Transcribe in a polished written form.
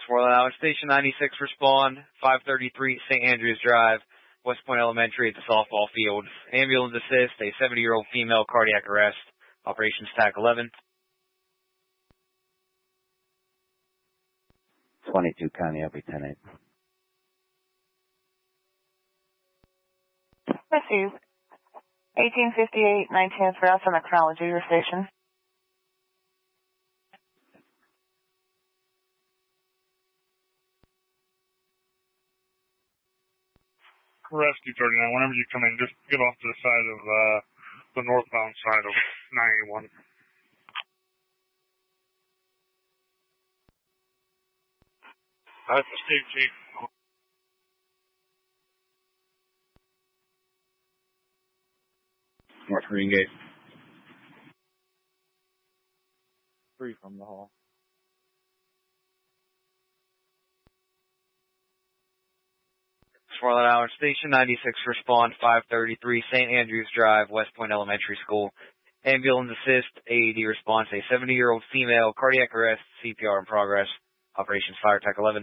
Swarland Island Station 96, respond, 533 St. Andrews Drive, West Point Elementary at the softball field. Ambulance assist, a 70-year-old female, cardiac arrest. Operations TAC 11. 22 County, I'll be 10-8. Received. 1858, 19th Route from Technology, your station. Rescue 39, whenever you come in, just get off to the side of the northbound side of 981. Steve Chief. North Green Gate. 3 from the hall. Swarland Island Station 96, respond, 533 St. Andrews Drive, West Point Elementary School. Ambulance assist, AED response, a 70-year-old female, cardiac arrest, CPR in progress. Operations Fire TAC 11.